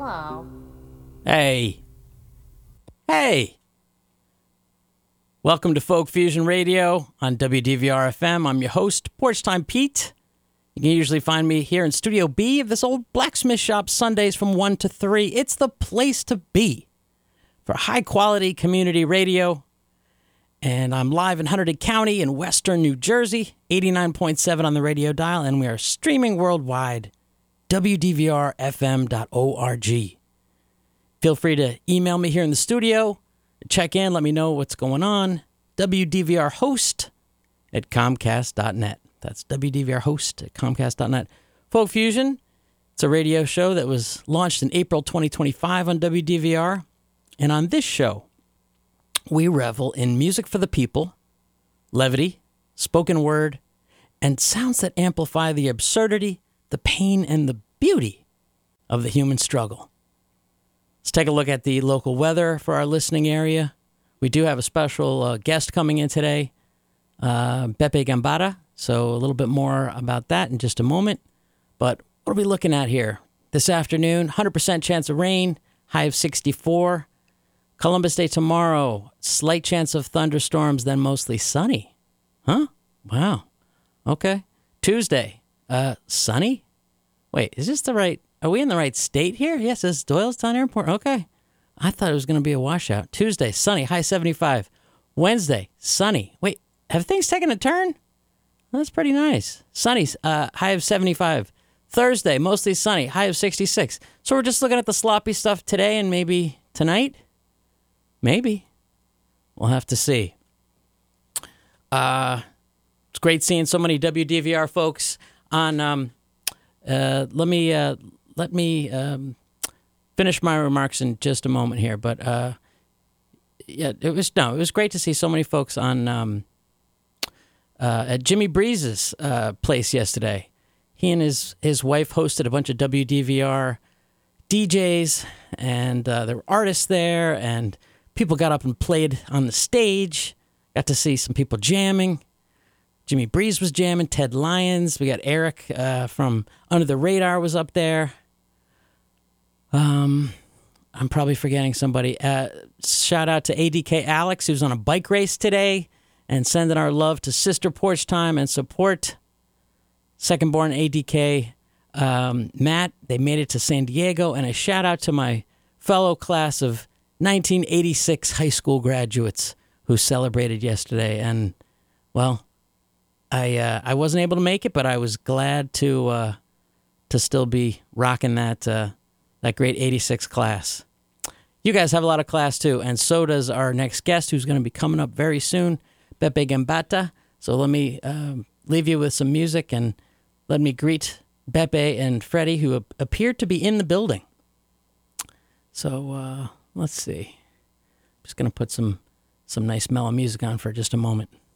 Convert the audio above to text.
Hello. Hey. Hey. Welcome to Folk Fusion Radio on WDVR-FM. I'm your host, Porch Time Pete. You can usually find me here in Studio B of this old blacksmith shop Sundays from 1 to 3. It's the place to be for high-quality community radio. And I'm live in Hunterdon County in western New Jersey, 89.7 on the radio dial, and we are streaming worldwide, WDVRFM.org. Feel free to email me here in the studio, check in, let me know what's going on, WDVRhost@Comcast.net. That's WDVRhost@Comcast.net. Folk Fusion, it's a radio show that was launched in April 2025 on WDVR, and on this show, we revel in music for the people, levity, spoken word, and sounds that amplify the absurdity, the pain, and the beauty of the human struggle. Let's take a look at the local weather for our listening area. We do have a special guest coming in today, Beppe Gambetta, so a little bit more about that in just a moment. But what are we looking at here? This afternoon, 100% chance of rain, high of 64. Columbus Day tomorrow, slight chance of thunderstorms, then mostly sunny. Huh? Wow. Okay. Tuesday, sunny? Wait, is this the right, are we in the right state here? Yes, this is Doylestown Airport. Okay. I thought it was going to be a washout. Tuesday, sunny, high 75. Wednesday, sunny. Wait, have things taken a turn? Well, that's pretty nice. Sunny, high of 75. Thursday, mostly sunny, high of 66. So we're just looking at the sloppy stuff today and maybe tonight? Maybe. We'll have to see. It's great seeing so many WDVR folks on. Let me finish my remarks in just a moment here. But yeah, it was great to see so many folks on at Jimmy Breeze's place yesterday. He and his wife hosted a bunch of WDVR DJs, and there were artists there, and people got up and played on the stage. Got to see some people jamming. Jimmy Breeze was jamming. Ted Lyons. We got Eric from Under the Radar was up there. I'm probably forgetting somebody. Shout out to ADK Alex, who's on a bike race today, and sending our love to Sister Porch Time and support Second Born ADK. Matt, they made it to San Diego, and a shout out to my fellow class of 1986 high school graduates who celebrated yesterday. And, well, I wasn't able to make it, but I was glad to still be rocking that great 86 class. You guys have a lot of class, too, and so does our next guest, who's going to be coming up very soon, Beppe Gambetta. So let me leave you with some music, and let me greet Beppe and Freddie, who appeared to be in the building. So, let's see. I'm just going to put some nice mellow music on for just a moment.